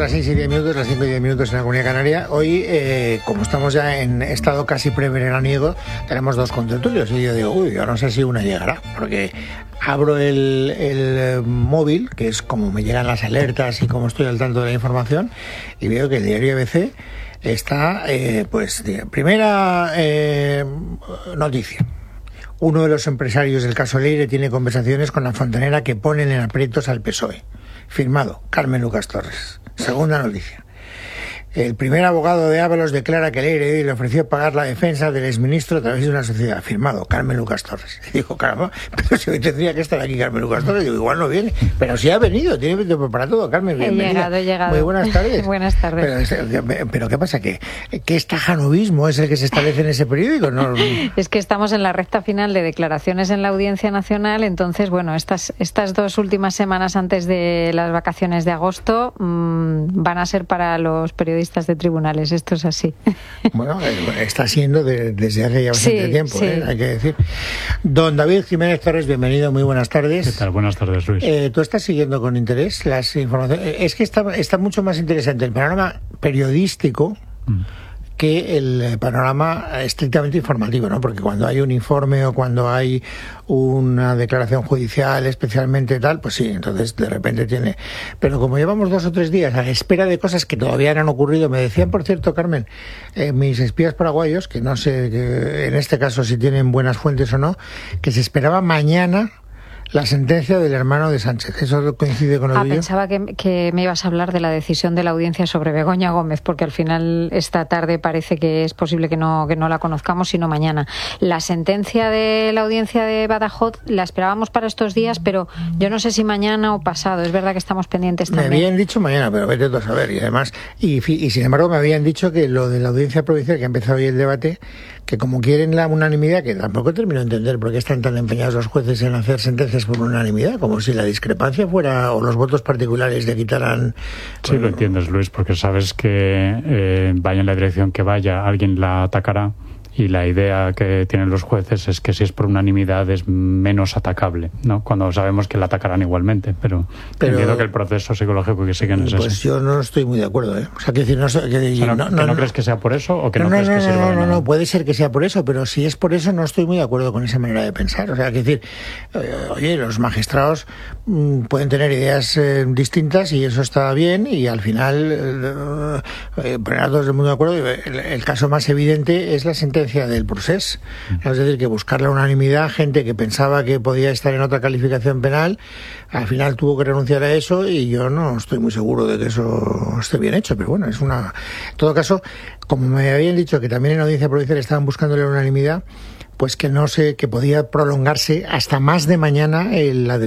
las 6 y 10 minutos, las 5 y 10 minutos en la Comunidad Canaria. Hoy, como estamos ya en estado casi preveraniego, tenemos dos contertulios. Y yo digo, yo no sé si una llegará, porque abro el móvil, que es como me llegan las alertas y como estoy al tanto de la información, y veo que el diario ABC está, primera noticia. Uno de los empresarios del caso Leire tiene conversaciones con la fontanera que ponen en aprietos al PSOE. Firmado, Carmen Lucas Torres. Segunda noticia. El primer abogado de Ábalos declara que Leire le ofreció pagar la defensa del exministro a través de una sociedad. Firmado, Carmen Lucas Torres. Y digo, caramba, pero si hoy tendría que estar aquí Carmen Lucas Torres. Digo, igual no viene, pero sí ha venido, tiene tiempo para todo. Carmen, bienvenida. He llegado. Muy buenas tardes. Buenas tardes. Pero ¿qué pasa? ¿Qué estajanovismo es el que se establece en ese periódico? No... Es que estamos en la recta final de declaraciones en la Audiencia Nacional, entonces, bueno, estas dos últimas semanas antes de las vacaciones de agosto van a ser para los periodistas de tribunales, esto es así. Bueno, está siendo desde hace ya bastante tiempo, sí. Hay que decir. Don David Jiménez Torres, bienvenido, muy buenas tardes. ¿Qué tal? Buenas tardes, Luis. ¿Tú estás siguiendo con interés las informaciones? Es que está mucho más interesante el panorama periodístico que el panorama estrictamente informativo, ¿no? Porque cuando hay un informe o cuando hay una declaración judicial especialmente tal, pues sí, entonces de repente tiene... Pero como llevamos 2 o 3 días a la espera de cosas que todavía no han ocurrido, me decían, por cierto, Carmen, mis espías paraguayos, que no sé en este caso si tienen buenas fuentes o no, que se esperaba mañana la sentencia del hermano de Sánchez. ¿Eso coincide con lo tuyo? Pensaba que me ibas a hablar de la decisión de la audiencia sobre Begoña Gómez, porque al final esta tarde parece que es posible que no la conozcamos, sino mañana. La sentencia de la audiencia de Badajoz la esperábamos para estos días, pero yo no sé si mañana o pasado. Es verdad que estamos pendientes también. Me habían dicho mañana, pero vete tú a saber. Y además, y sin embargo me habían dicho que lo de la audiencia provincial, que ha empezado hoy el debate, que como quieren la unanimidad, que tampoco termino de entender por qué están tan empeñados los jueces en hacer sentencias por unanimidad, como si la discrepancia fuera, o los votos particulares le quitaran... Sí, lo entiendes, Luis, porque sabes que vaya en la dirección que vaya, alguien la atacará. Y la idea que tienen los jueces es que si es por unanimidad es menos atacable, ¿no? Cuando sabemos que la atacarán igualmente, pero entiendo que el proceso psicológico que siguen es pues ese. Yo no estoy muy de acuerdo, ¿eh? O sea, que decir, no crees que sea por eso o que no crees que sirva de nada. No, puede ser que sea por eso, pero si es por eso no estoy muy de acuerdo con esa manera de pensar. O sea, que decir, oye, los magistrados pueden tener ideas distintas y eso está bien, y al final poner a todos muy de acuerdo. El caso más evidente es la sentencia del procés, es decir, que buscar la unanimidad, gente que pensaba que podía estar en otra calificación penal, al final tuvo que renunciar a eso, y yo no estoy muy seguro de que eso esté bien hecho, pero bueno, en todo caso, como me habían dicho que también en la audiencia provincial estaban buscando la unanimidad, pues que no sé, que podía prolongarse hasta más de mañana la